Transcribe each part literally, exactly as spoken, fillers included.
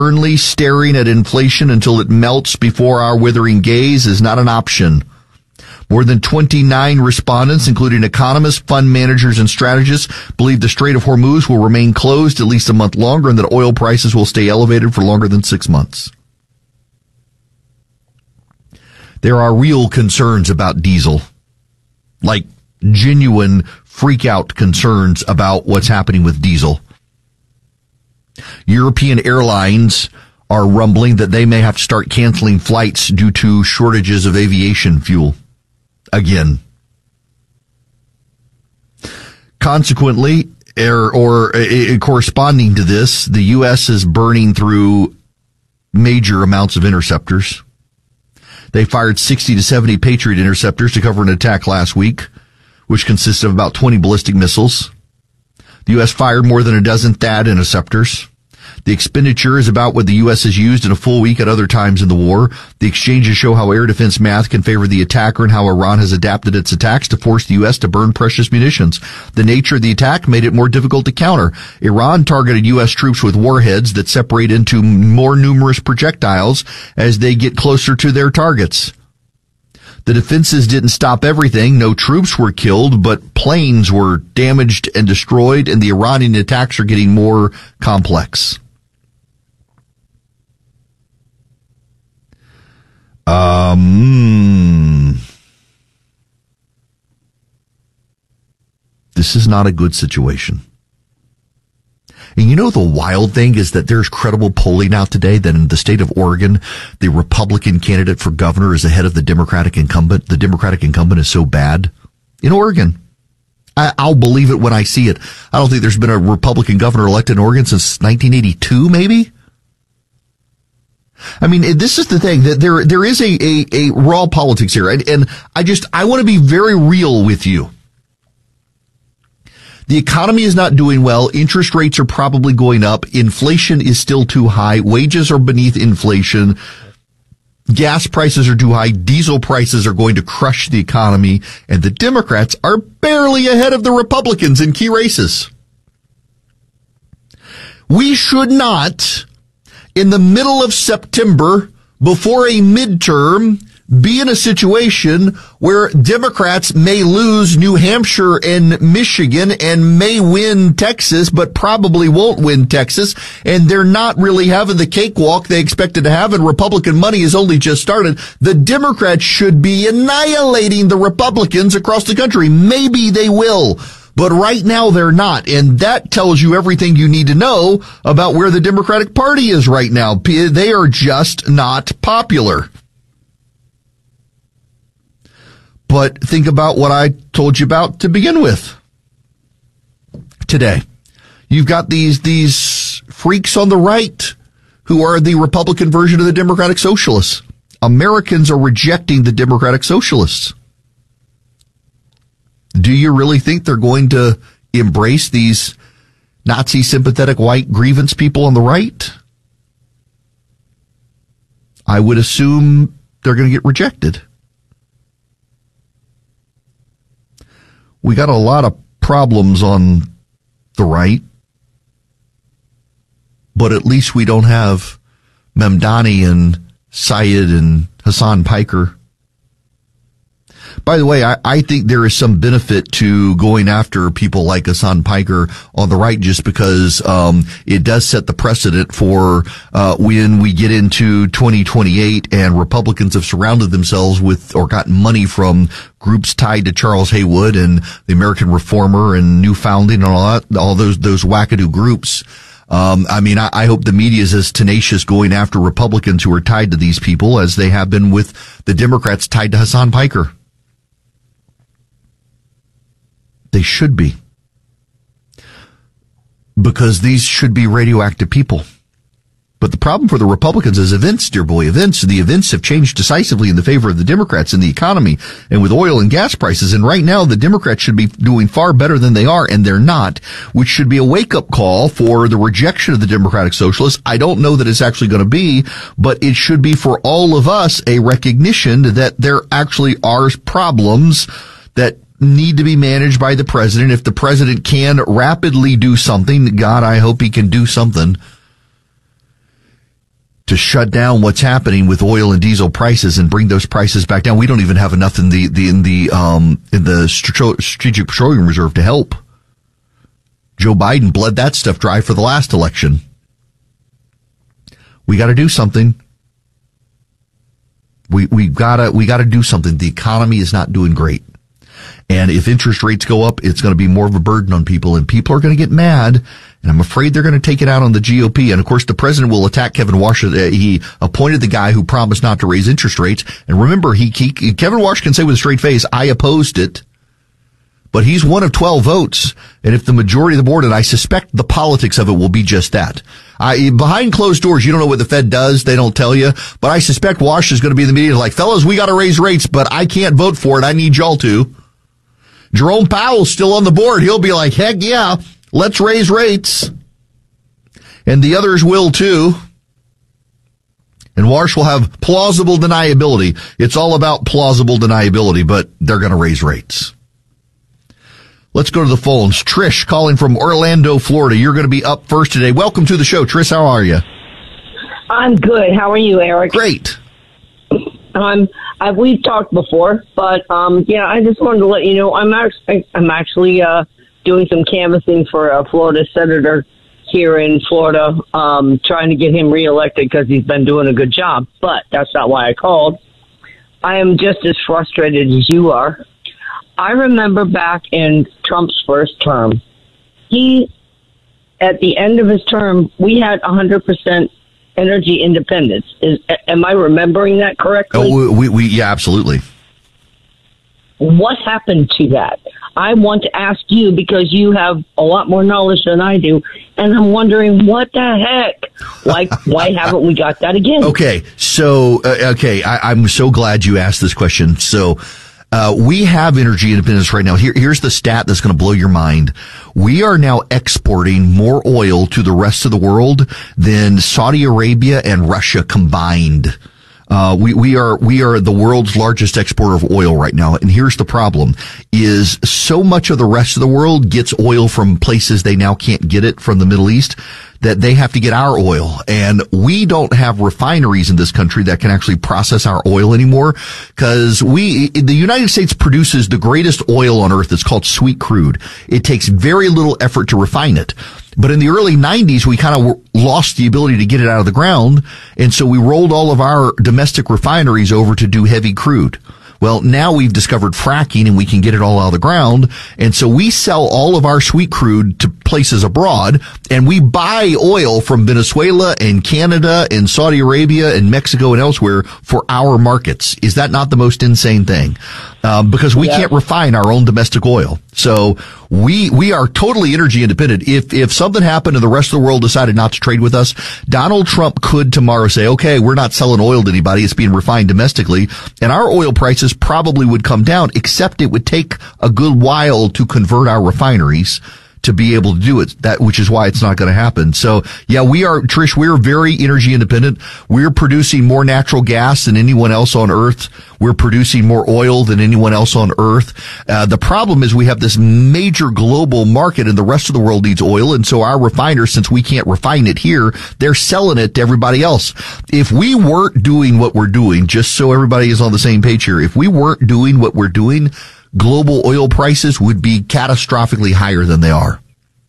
Sternly staring at inflation until it melts before our withering gaze is not an option. More than twenty-nine respondents, including economists, fund managers, and strategists, believe the Strait of Hormuz will remain closed at least a month longer and that oil prices will stay elevated for longer than six months. There are real concerns about diesel, like genuine freak-out concerns about what's happening with diesel. European airlines are rumbling that they may have to start canceling flights due to shortages of aviation fuel. Again. Consequently, or, or uh, corresponding to this, the U S is burning through major amounts of interceptors. They fired sixty to seventy Patriot interceptors to cover an attack last week, which consisted of about twenty ballistic missiles. The U S fired more than a dozen THAAD interceptors. The expenditure is about what the U S has used in a full week at other times in the war. The exchanges show how air defense math can favor the attacker and how Iran has adapted its attacks to force the U S to burn precious munitions. The nature of the attack made it more difficult to counter. Iran targeted U S troops with warheads that separate into more numerous projectiles as they get closer to their targets. The defenses didn't stop everything. No troops were killed, but planes were damaged and destroyed, and the Iranian attacks are getting more complex. Um, this is not a good situation. And you know, the wild thing is that there's credible polling out today that in the state of Oregon, the Republican candidate for governor is ahead of the Democratic incumbent. The Democratic incumbent is so bad in Oregon. I, I'll believe it when I see it. I don't think there's been a Republican governor elected in Oregon since nineteen eighty-two, maybe. I mean, this is the thing, that there, there is a, a, a raw politics here. And, and I just, I want to be very real with you. The economy is not doing well. Interest rates are probably going up. Inflation is still too high. Wages are beneath inflation. Gas prices are too high. Diesel prices are going to crush the economy. And the Democrats are barely ahead of the Republicans in key races. We should not, in the middle of September, before a midterm, be in a situation where Democrats may lose New Hampshire and Michigan and may win Texas, but probably won't win Texas. And they're not really having the cakewalk they expected to have, and Republican money has only just started. The Democrats should be annihilating the Republicans across the country. Maybe they will, but right now they're not. And that tells you everything you need to know about where the Democratic Party is right now. They are just not popular. But think about what I told you about to begin with today. You've got these, these freaks on the right who are the Republican version of the Democratic Socialists. Americans are rejecting the Democratic Socialists. Do you really think they're going to embrace these Nazi sympathetic white grievance people on the right? I would assume they're going to get rejected. We got a lot of problems on the right, but at least we don't have Mamdani and Syed and Hassan Piker. By the way, I, I think there is some benefit to going after people like Hassan Piker on the right, just because um, it does set the precedent for uh, when we get into twenty twenty-eight and Republicans have surrounded themselves with or gotten money from groups tied to Charles Haywood and the American Reformer and New Founding and all that, all those those wackadoo groups. Um, I mean, I, I hope the media is as tenacious going after Republicans who are tied to these people as they have been with the Democrats tied to Hassan Piker. They should be. Because these should be radioactive people. But the problem for the Republicans is events, dear boy, events. The events have changed decisively in the favor of the Democrats in the economy and with oil and gas prices. And right now, the Democrats should be doing far better than they are, and they're not, which should be a wake-up call for the rejection of the Democratic Socialists. I don't know that it's actually going to be, but it should be for all of us a recognition that there actually are problems that need to be managed by the president. If the president can rapidly do something, God, I hope he can do something. to shut down what's happening with oil and diesel prices and bring those prices back down. We don't even have enough in the, the in the um in the Strategic Petroleum Reserve to help. Joe Biden bled that stuff dry for the last election. We got to do something. We we gotta we gotta do something. The economy is not doing great. And if interest rates go up, it's going to be more of a burden on people, and people are going to get mad, and I'm afraid they're going to take it out on the G O P. And of course, the president will attack Kevin Warsh. He appointed the guy who promised not to raise interest rates. And remember, he, he Kevin Warsh can say with a straight face, I opposed it. But he's one of twelve votes. And if the majority of the board, and I suspect the politics of it will be just that. I, behind closed doors, you don't know what the Fed does. They don't tell you. But I suspect Warsh is going to be in the meeting like, fellas, we got to raise rates, but I can't vote for it. I need y'all to. Jerome Powell's still on the board. He'll be like, heck yeah, let's raise rates. And the others will too. And Warsh will have plausible deniability. It's all about plausible deniability, but they're going to raise rates. Let's go to the phones. Trish calling from Orlando, Florida. You're going to be up first today. Welcome to the show. Trish, how are you? I'm good. How are you, Eric? Great. Um, I've, we've talked before, but um, yeah, I just wanted to let you know I'm actually, I'm actually uh, doing some canvassing for a Florida senator here in Florida, um, trying to get him reelected because he's been doing a good job. But that's not why I called. I am just as frustrated as you are. I remember back in Trump's first term, he, at the end of his term, we had one hundred percent energy independence. Is, am I remembering that correctly? Oh, we, we, yeah, absolutely. What happened to that? I want to ask you because you have a lot more knowledge than I do, and I'm wondering what the heck? Like, why haven't we got that again? Okay, so, uh, okay, I, I'm so glad you asked this question. So, Uh, we have energy independence right now. Here, here's the stat that's going to blow your mind. We are now exporting more oil to the rest of the world than Saudi Arabia and Russia combined. Uh, we, we are, we are the world's largest exporter of oil right now. And here's the problem is so much of the rest of the world gets oil from places they now can't get it from the Middle East that they have to get our oil. And we don't have refineries in this country that can actually process our oil anymore because we, the United States produces the greatest oil on earth. It's called sweet crude. It takes very little effort to refine it. But in the early nineties, we kind of lost the ability to get it out of the ground. And so we rolled all of our domestic refineries over to do heavy crude. Well, now we've discovered fracking and we can get it all out of the ground. And so we sell all of our sweet crude to places abroad and we buy oil from Venezuela and Canada and Saudi Arabia and Mexico and elsewhere for our markets. Is that not the most insane thing? Um, because we yeah. can't refine our own domestic oil. So we, we are totally energy independent. If, if something happened and the rest of the world decided not to trade with us, Donald Trump could tomorrow say, okay, we're not selling oil to anybody. It's being refined domestically. And our oil prices probably would come down, except it would take a good while to convert our refineries to be able to do it, that, which is why it's not going to happen. So yeah, we are, Trish, we're very energy independent. We're producing more natural gas than anyone else on earth. We're producing more oil than anyone else on earth. Uh, the problem is we have this major global market and the rest of the world needs oil. And so our refiners, since we can't refine it here, they're selling it to everybody else. If we weren't doing what we're doing, just so everybody is on the same page here, if we weren't doing what we're doing, global oil prices would be catastrophically higher than they are.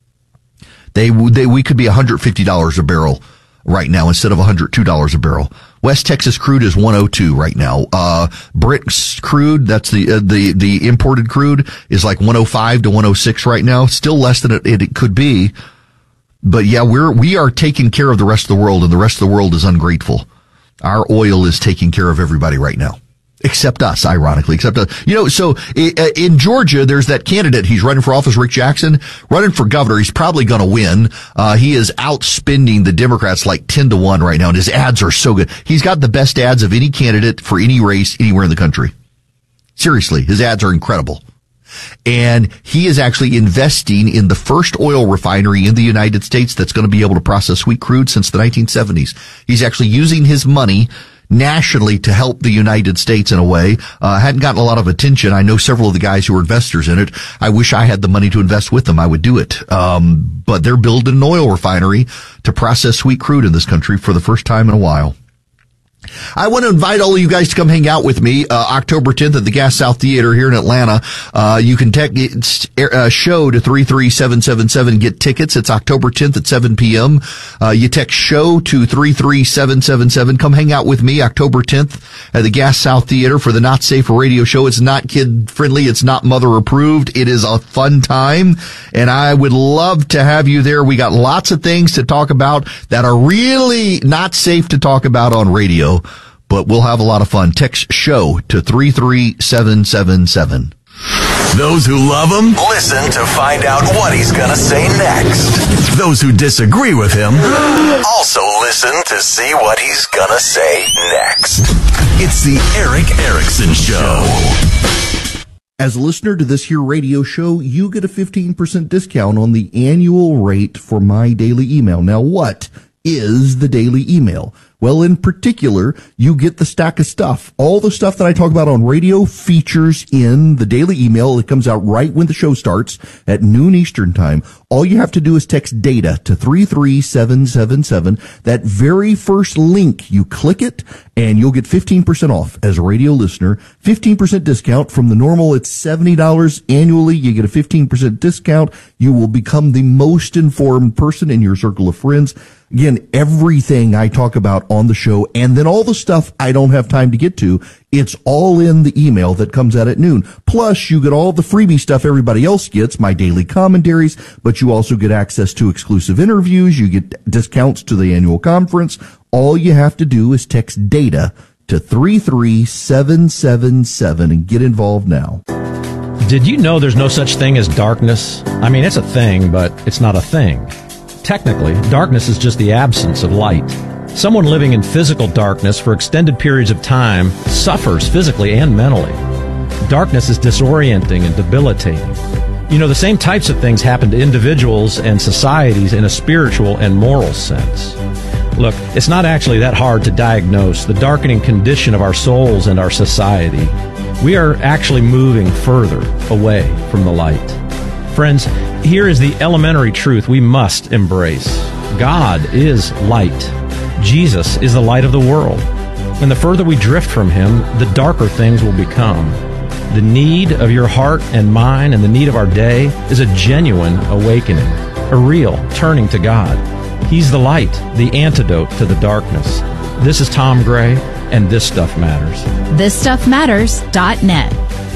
They would, they, we could be one hundred fifty dollars a barrel right now instead of one hundred two dollars a barrel. West Texas crude is one oh two right now. Uh, Brix crude, that's the, uh, the, the imported crude is like one oh five to one oh six right now. Still less than it, it could be. But yeah, we're, we are taking care of the rest of the world and the rest of the world is ungrateful. Our oil is taking care of everybody right now. Except us, ironically. Except us. You know, so in Georgia, there's that candidate. He's running for office, Rick Jackson, running for governor. He's probably going to win. Uh, he is outspending the Democrats like ten to one right now, and his ads are so good. He's got the best ads of any candidate for any race anywhere in the country. Seriously, his ads are incredible. And he is actually investing in the first oil refinery in the United States that's going to be able to process sweet crude since the nineteen seventies. He's actually using his money nationally to help the United States in a way. Uh, hadn't gotten a lot of attention. I know several of the guys who are investors in it. I wish I had the money to invest with them. I would do it. Um, but they're building an oil refinery to process sweet crude in this country for the first time in a while. I want to invite all of you guys to come hang out with me, uh, October tenth at the Gas South Theater here in Atlanta. Uh, you can text uh, show to three three seven seven seven, get tickets. It's October tenth at seven p.m. Uh, you text show to three three seven seven seven. Come hang out with me October tenth at the Gas South Theater for the Not Safe for Radio show. It's not kid friendly. It's not mother approved. It is a fun time, and I would love to have you there. We got lots of things to talk about that are really not safe to talk about on radio, but we'll have a lot of fun. Text show to three three seven seven seven. Those who love him, listen to find out what he's going to say next. Those who disagree with him, also listen to see what he's going to say next. It's the Erick Erickson Show. As a listener to this here radio show, you get a fifteen percent discount on the annual rate for my daily email. Now, what is the daily email? Well, in particular, you get the stack of stuff. All the stuff that I talk about on radio features in the daily email. It comes out right when the show starts at noon Eastern time. All you have to do is text data to three three seven seven seven. That very first link, you click it and you'll get fifteen percent off as a radio listener. fifteen percent discount from the normal. It's seventy dollars annually. You get a fifteen percent discount. You will become the most informed person in your circle of friends. Again, everything I talk about on the show, and then all the stuff I don't have time to get to, it's all in the email that comes out at noon. Plus, you get all the freebie stuff everybody else gets, my daily commentaries, but you also get access to exclusive interviews. You get discounts to the annual conference. All you have to do is text data to three three seven seven seven and get involved now. Did you know there's no such thing as darkness? I mean, it's a thing, but it's not a thing. Technically, darkness is just the absence of light. Someone living in physical darkness for extended periods of time suffers physically and mentally. Darkness is disorienting and debilitating. You know, the same types of things happen to individuals and societies in a spiritual and moral sense. Look, it's not actually that hard to diagnose the darkening condition of our souls and our society. We are actually moving further away from the light. Friends, here is the elementary truth we must embrace. God is light. Jesus is the light of the world. And the further we drift from Him, the darker things will become. The need of your heart and mine and the need of our day is a genuine awakening, a real turning to God. He's the light, the antidote to the darkness. This is Tom Gray, and This Stuff Matters. this stuff matters dot net.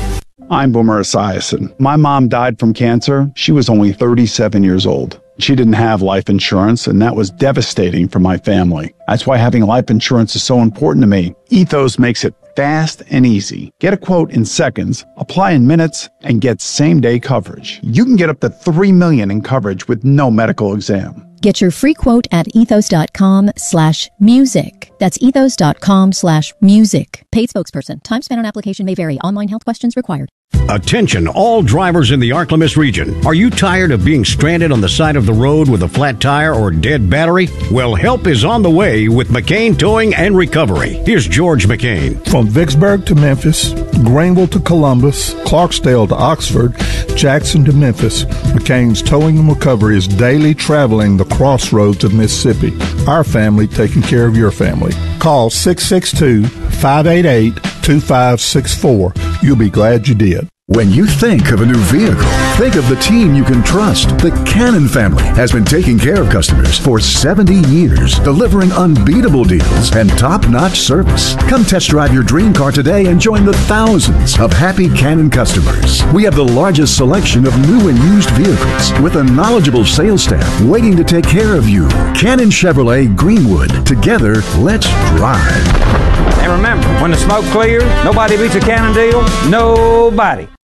I'm Boomer Esiason. My mom died from cancer. She was only thirty-seven years old. She didn't have life insurance, and that was devastating for my family. That's why having life insurance is so important to me. Ethos makes it fast and easy. Get a quote in seconds, apply in minutes, and get same-day coverage. You can get up to three million dollars in coverage with no medical exam. Get your free quote at ethos.com slash music. That's ethos.com slash music. Paid spokesperson. Time spent on application may vary. Online health questions required. Attention, all drivers in the Arklamas region. Are you tired of being stranded on the side of the road with a flat tire or dead battery? Well, help is on the way with McCain Towing and Recovery. Here's George McCain. From Vicksburg to Memphis, Greenville to Columbus, Clarksdale to Oxford, Jackson to Memphis, McCain's Towing and Recovery is daily traveling the crossroads of Mississippi. Our family taking care of your family. Call six six two, five eight eight, two five six four. You'll be glad you did. When you think of a new vehicle, think of the team you can trust. The Cannon family has been taking care of customers for seventy years, delivering unbeatable deals and top-notch service. Come test drive your dream car today and join the thousands of happy Cannon customers. We have the largest selection of new and used vehicles with a knowledgeable sales staff waiting to take care of you. Cannon Chevrolet Greenwood. Together, let's drive. And remember, when the smoke clears, nobody beats a Cannon deal. Nobody.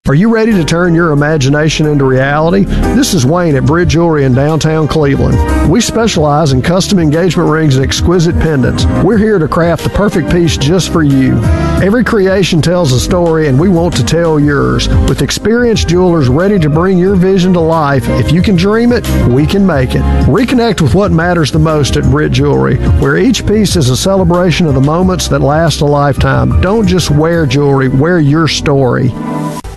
Are you ready to turn your imagination into reality? This is Wayne at Britt Jewelry in downtown Cleveland. We specialize in custom engagement rings and exquisite pendants. We're here to craft the perfect piece just for you. Every creation tells a story, and we want to tell yours. With experienced jewelers ready to bring your vision to life, if you can dream it, we can make it. Reconnect with what matters the most at Britt Jewelry, where each piece is a celebration of the moments that last a lifetime. Don't just wear jewelry, wear your story.